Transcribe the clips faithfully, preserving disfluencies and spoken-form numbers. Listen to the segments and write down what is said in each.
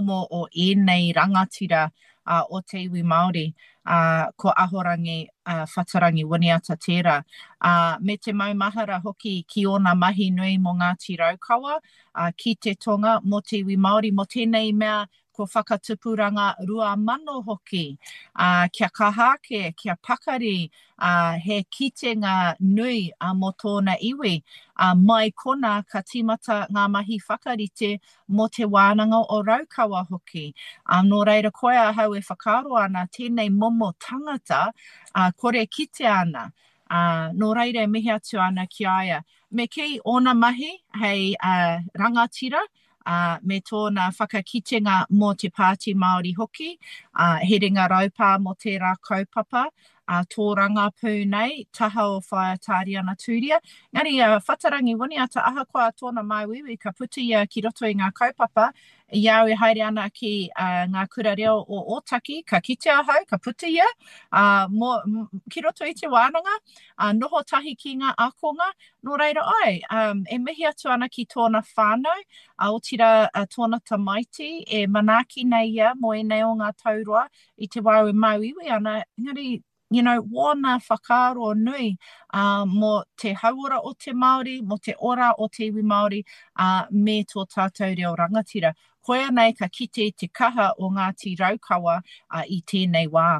momo o ēnei rangatira uh, o te iwi Māori, uh, ko Ahorangi uh, Whatarangi Winiata Tērā. Uh, me te maumahara hoki ki ona mahi nui mo Ngāti Raukawa, uh, ki te tonga mo te iwi Māori, mo tēnei mea ko whakatupuranga rua mano hoki, uh, kia kahake, kia pakari, uh, he kitenga nui uh, mo tōna iwi, uh, mai kona ka timata ngā mahi whakarite mo te wānanga o Raukawa hoki. Uh, nō reira koe a hau e whakaro ana tēnei momo tangata, uh, kore kite ana. Uh, nō reira e mihi atu ana ki aia. Me kei ona mahi hei uh, rangatira, Uh, me tōna whakakitenga mō te Pāti Māori hoki, uh, he ringa raupā mō te rā kaupapa, uh, tō ranga pū nei, taha o whaiatari ana tūria. Ngari, uh, Whatarangi Winiata aha koa tōna maiwiwi ka puta ia ki roto i ngā kaupapa, iau e haere ana ki uh, ngā kura reo o Ōtaki, ka kite ahau, ka puta ia, uh, mo, m, ki roto i te wānanga, uh, noho tahi ki ngā akonga, no reira ai, um, e mihi atu ana ki tōna whānau, a o tira uh, tōna tamaiti, e manaki nei ia mo e nei o ngā taurua i te wau e mauiwi ana, ngari, you know, wōna whakaaro nui uh, mo te hauora o te Māori, mo te ora o te iwi Māori, uh, me tō tātou reo rangatira. Koea nei ka kite te kaha o Ngāti Raukawa uh, i tēnei wā.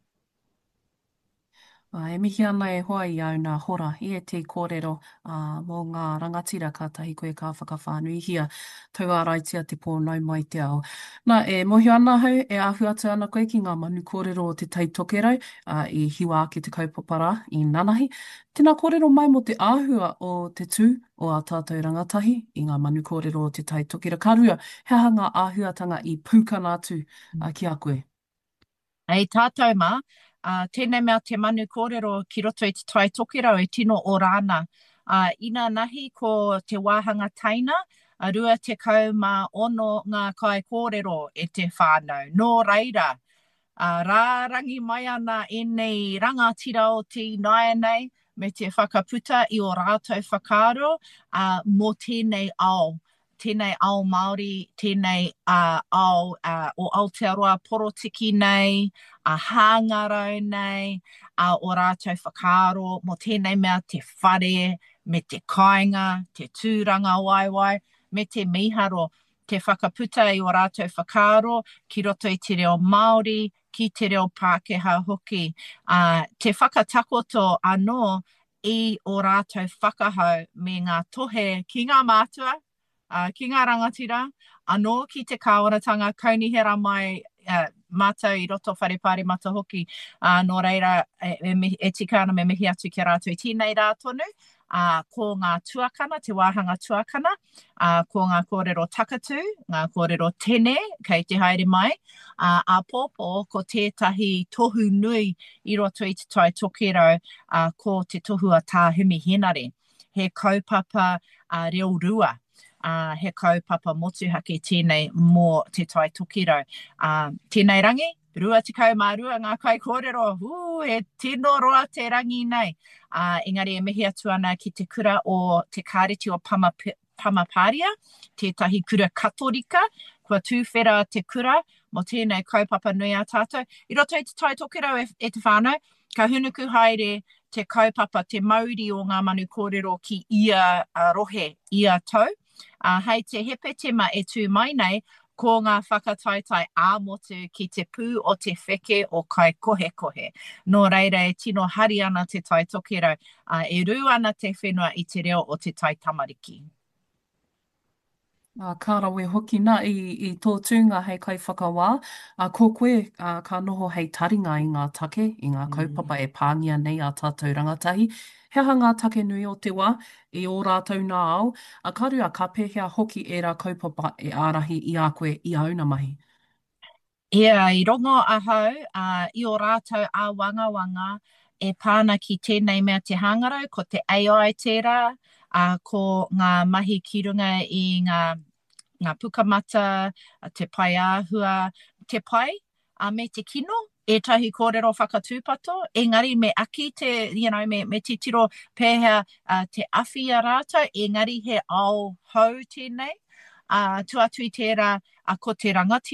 Uh, e mihi ana e hoa i au nā hora, i e te kōrero uh, mō ngā rangatira kātahi koe ka whakawhānuihia, tau āraitia te pōnau mai te ao. Nā, e mohi ana hau, e ahu atu ana koe ki ngā manu kōrero o te tai tokerau, uh, i hiwa ake te kaupapara i Nanahi. Tēnā kōrero mai mo te āhua o te tū o a tātou rangatahi i ngā manu kōrero o te tai tokera. Ka rua, he aha ngā āhuatanga i pūkana atu uh, ki a koe? Ei tātou mā, Uh, tēnei mea te manu kōrero ki roto i te tai tokerau e tino o rāna. Uh, ina nahi ko te wāhanga taina, a rua te kau mā ono ngā kai kōrero e te whānau. Nō reira, uh, rārangi mai ana e nei rangatira o te inaia nei, me te whakaputa i o rātou whakaaro uh, mō tēnei ao. Tēnei ao Māori, tēnei uh, ao uh, o Aotearoa porotiki nei, a uh, hāngarau nei, uh, o rātou whakaaro, mo tēnei mea te whare, me te kāinga, te tūranga waiwai, me te miharo, te whakaputa i o rātou whakaaro, ki roto i te reo Māori, ki te reo Pākehā hoki. Uh, te whakatakoto anō i o rātou whakahau me ngā tohe ki ngā mātua, Uh, ki ngā rangatira, anō ki te kāwanatanga, kaunihera mai uh, mātou i roto wharepāre mata hoki, uh, nō reira e, e, e tika ana me mihi atu ki rātou i tēnei rā tonu, uh, ko ngā tuakana, te wāhanga tuakana, uh, ko ngā kōrero takatu, ngā kōrero tene, kei te haere mai, uh, a pōpō ko tētahi tohu nui i roto i te tai tokerau, uh, ko te tohua tāhimi henare, he kaupapa uh, reo rua. Uh, he kaupapa motuhake tēnei mō te tai tokiro. Uh, tēnei rangi, rua te kau mā rua ngā kai kōrero, uu, e tino roa te rangi nei. Uh, engari e mihi atu ana ki te kura o te kāreti o Pama, Pamaparia, tētahi kura katorika, kua tūwhera te kura, mo tēnei kaupapa nui a tātou. I roto i te tai tokiro e, e te whānau, ka hunuku haere te kaupapa, te mauri o ngā manu kōrero ki ia uh, rohe, ia tau. Uh, hei te hepe tema e tū mai nei, ko ngā whakataitai āmotu ki te pū o te wheke o kai kohe kohe. Nō reira e tino hari ana te tai tokero, uh, e rū ana te whenua i te reo o te tai tamariki. Uh, kārawe hoki nā i, i tō tūnga hei kai whakawā, uh, ko koe uh, ka noho hei taringa i ngā take, i ngā kaupapa e pāngia nei a tātou rangatahi. He aha ngā take nui o te wā, i ō rātou nā au, a karua ka pēhea hoki e rā kaupapa e ārahi i a koe i auna mahi. Ia, yeah, i rongo a hau, uh, i o rātou a wanga wanga, e pāna ki tēnei mea te hangarau, ko te A I tērā, uh, ko ngā mahi ki runga i ngā, ngā pukamata, te pai āhua, te pai, a me te kino, e tahi kōrero whakatūpato, engari me aki te, you know, me, me te tiro pēhea uh, te awhi a rātou, engari he ao hau tēnei, uh, tuatui tērā, a ko te rangati